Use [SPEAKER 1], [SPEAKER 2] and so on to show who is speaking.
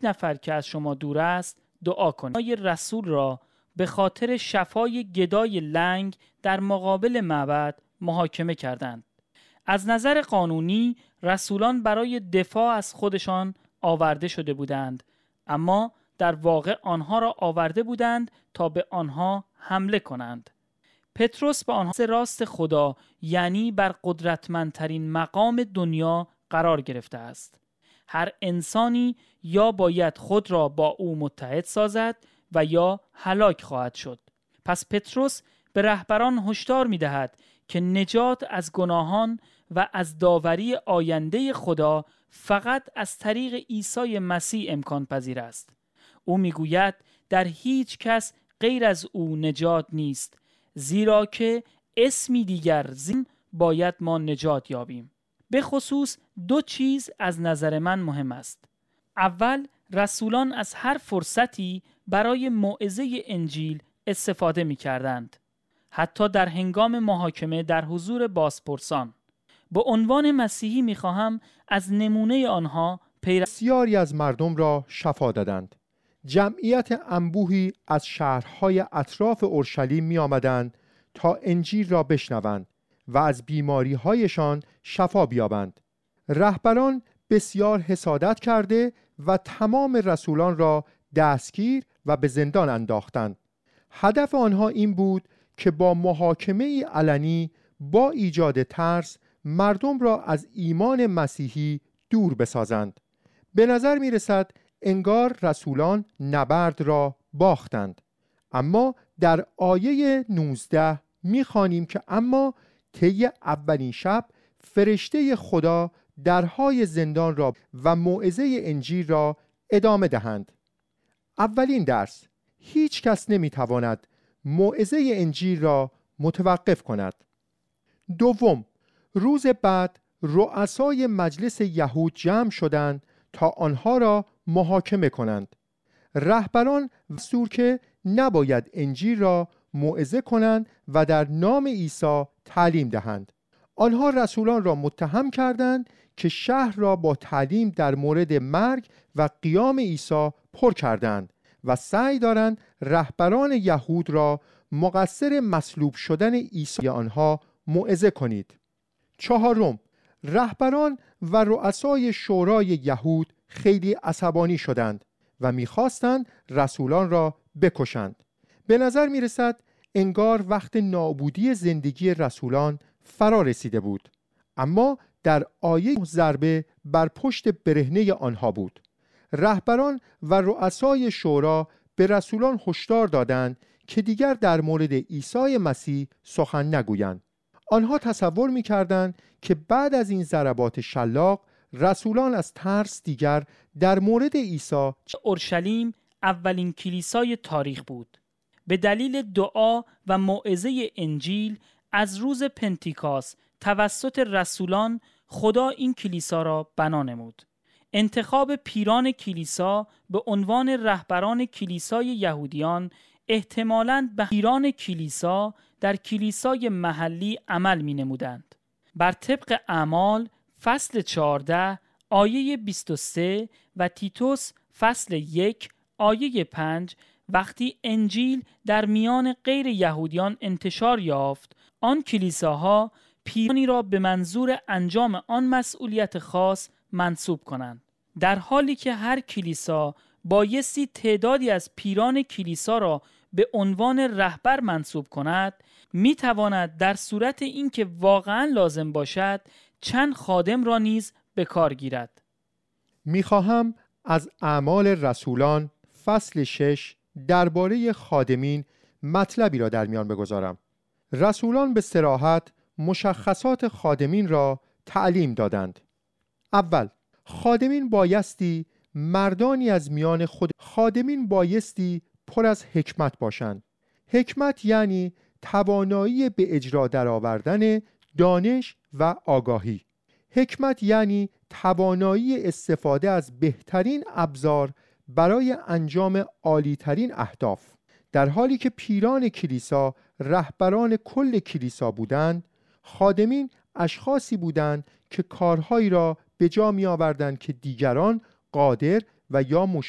[SPEAKER 1] نفر که از شما دور است دعا کنید. رسول را به خاطر شفای گدای لنگ در مقابل معبد محاکمه کردند. از نظر قانونی رسولان برای دفاع از خودشان آورده شده بودند، اما در واقع آنها را آورده بودند تا به آنها حمله کنند. پتروس به آنها راست خدا، یعنی بر قدرتمندترین مقام دنیا قرار گرفته است. هر انسانی یا باید خود را با او متحد سازد و یا هلاک خواهد شد. پس پتروس به رهبران هشدار می دهد که نجات از گناهان و از داوری آینده خدا فقط از طریق عیسی مسیح امکان پذیر است. او می گوید در هیچ کس غیر از او نجات نیست، زیرا که اسمی دیگر زین باید ما نجات یابیم. به خصوص دو چیز از نظر من مهم است. اول، رسولان از هر فرصتی برای موعظه انجیل استفاده می کردند، حتی در هنگام محاکمه در حضور بازپرسان. به عنوان مسیحی می خواهم از نمونه آنها
[SPEAKER 2] بسیاری از مردم را شفا دادند. جمعیت انبوهی از شهرهای اطراف اورشلیم می آمدند تا انجیل را بشنوند و از بیماری‌هایشان شفا بیابند. رهبران بسیار حسادت کرده و تمام رسولان را دستگیر و به زندان انداختند. هدف آنها این بود که با محاکمه علنی با ایجاد ترس مردم را از ایمان مسیحی دور بسازند. به نظر می رسد انگار رسولان نبرد را باختند. اما در آیه 19 می خوانیم که اما طی اولین شب فرشته خدا درهای زندان را و موعظه انجیل را ادامه دهند. اولین درس: هیچ کس نمی تواند موعظه انجیل را متوقف کند. دوم، روز بعد رؤسای مجلس یهود جمع شدند تا آنها را محاکمه کنند. رهبران دستور که نباید انجیل را موعظه کنند و در نام عیسی تعلیم دهند. آنها رسولان را متهم کردند که شهر را با تعلیم در مورد مرگ و قیام عیسی پر کردند و سعی دارند رهبران یهود را مقصر مصلوب شدن عیسی آنها موعظه کنید. چهارم، رهبران و رؤسای شورای یهود خیلی عصبانی شدند و می‌خواستند رسولان را بکشند. به نظر می‌رسد انگار وقت نابودی زندگی رسولان فرا رسیده بود. اما در آیه ضربه بر پشت برهنه آنها بود. رهبران و رؤسای شورا به رسولان هشدار دادند که دیگر در مورد عیسی مسیح سخن نگویند. آنها تصور می‌کردند که بعد از این ضربات شلاق رسولان از ترس دیگر در مورد عیسی.
[SPEAKER 1] اورشلیم اولین کلیسای تاریخ بود. به دلیل دعا و موعظه انجیل از روز پنتیکاست توسط رسولان خدا این کلیسا را بنا نمود. انتخاب پیران کلیسا به عنوان رهبران کلیسای یهودیان احتمالاً به پیران کلیسا در کلیسای محلی عمل می نمودند. بر طبق اعمال فصل 14 آیه 23 و تیتوس فصل 1 آیه 5 وقتی انجیل در میان غیر یهودیان انتشار یافت، آن کلیساها پیرانی را به منظور انجام آن مسئولیت خاص منصوب کنند. در حالی که هر کلیسا بایستی تعدادی از پیران کلیسا را به عنوان رهبر منصوب کند، می تواند در صورت اینکه واقعا لازم باشد چند خادم را نیز به کار گیرد.
[SPEAKER 2] می خواهم از اعمال رسولان فصل 6 درباره خادمین مطلبی را در میان بگذارم. رسولان به صراحت مشخصات خادمین را تعلیم دادند. اول، خادمین بایستی مردانی از میان خادمین بایستی پر از حکمت باشند. حکمت یعنی توانایی به اجرا درآوردن دانش و آگاهی. حکمت یعنی توانایی استفاده از بهترین ابزار برای انجام عالی‌ترین اهداف. در حالی که پیران کلیسا رهبران کل کلیسا بودند، خادمین اشخاصی بودند که کارهایی را به جا می آوردند که دیگران قادر و یا